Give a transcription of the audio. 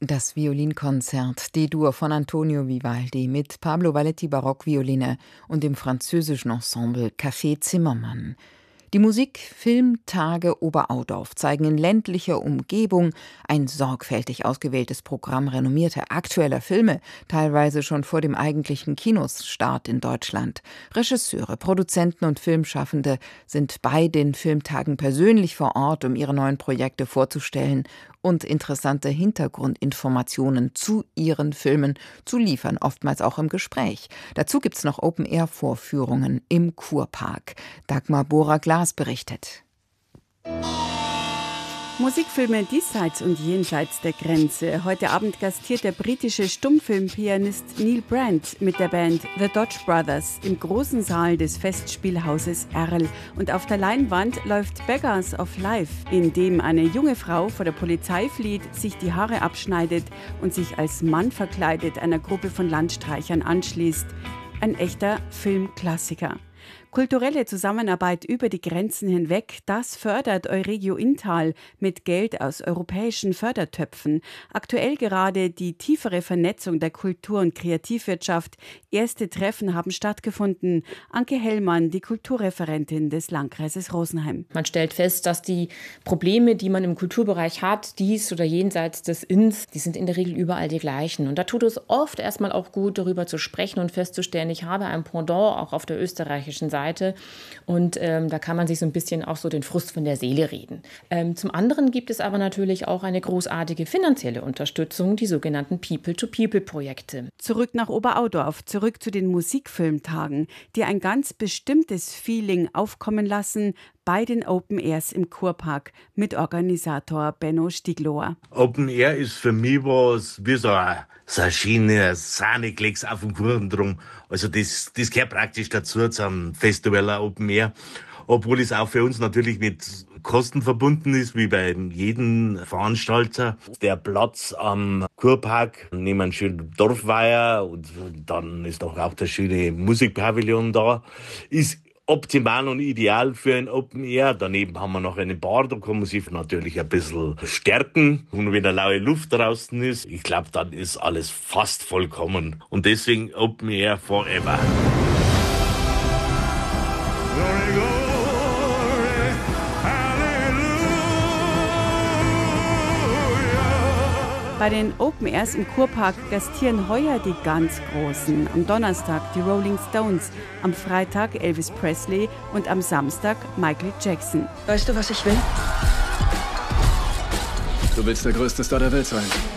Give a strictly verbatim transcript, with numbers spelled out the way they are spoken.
Das Violinkonzert D-Dur von Antonio Vivaldi mit Pablo Valletti Barockvioline und dem französischen Ensemble Café Zimmermann. Die Musik Film Tage Oberaudorf zeigen in ländlicher Umgebung ein sorgfältig ausgewähltes Programm renommierter aktueller Filme, teilweise schon vor dem eigentlichen Kinostart in Deutschland. Regisseure, Produzenten und Filmschaffende sind bei den Filmtagen persönlich vor Ort, um ihre neuen Projekte vorzustellen und interessante Hintergrundinformationen zu ihren Filmen zu liefern, oftmals auch im Gespräch. Dazu gibt's noch Open-Air-Vorführungen im Kurpark. Dagmar Bohrer-Glas berichtet. Musikfilme diesseits und jenseits der Grenze. Heute Abend gastiert der britische Stummfilmpianist Neil Brand mit der Band The Dodge Brothers im großen Saal des Festspielhauses Erl. Und auf der Leinwand läuft Beggars of Life, in dem eine junge Frau vor der Polizei flieht, sich die Haare abschneidet und sich als Mann verkleidet einer Gruppe von Landstreichern anschließt. Ein echter Filmklassiker. Kulturelle Zusammenarbeit über die Grenzen hinweg, das fördert Euregio Inntal mit Geld aus europäischen Fördertöpfen. Aktuell gerade die tiefere Vernetzung der Kultur- und Kreativwirtschaft. Erste Treffen haben stattgefunden. Anke Hellmann, die Kulturreferentin des Landkreises Rosenheim. Man stellt fest, dass die Probleme, die man im Kulturbereich hat, dies oder jenseits des Inns, die sind in der Regel überall die gleichen. Und da tut es oft erstmal auch gut, darüber zu sprechen und festzustellen, ich habe ein Pendant auch auf der österreichischen Seite. Und ähm, da kann man sich so ein bisschen auch so den Frust von der Seele reden. Ähm, zum anderen gibt es aber natürlich auch eine großartige finanzielle Unterstützung, die sogenannten People-to-People-Projekte. Zurück nach Oberaudorf, zurück zu den Musikfilmtagen, die ein ganz bestimmtes Feeling aufkommen lassen bei den Open Airs im Kurpark mit Organisator Benno Stiegloher. Open Air ist für mich was wie so eine, so eine Schiene, ein Sahneklecks auf dem Kuchen drum. Also das, das gehört praktisch dazu zum Festival Open Air. Obwohl es auch für uns natürlich mit Kosten verbunden ist, wie bei jedem Veranstalter. Der Platz am Kurpark, neben einem schönen Dorfweiher und dann ist doch auch der schöne Musikpavillon da, ist optimal und ideal für ein Open Air. Daneben haben wir noch eine Bar, da kann man sich natürlich ein bisschen stärken. Und wenn eine laue Luft draußen ist, ich glaube, dann ist alles fast vollkommen. Und deswegen Open Air forever. Bei den Open Airs im Kurpark gastieren heuer die ganz Großen. Am Donnerstag die Rolling Stones, am Freitag Elvis Presley und am Samstag Michael Jackson. Weißt du, was ich will? Du willst der größte Star der Welt sein.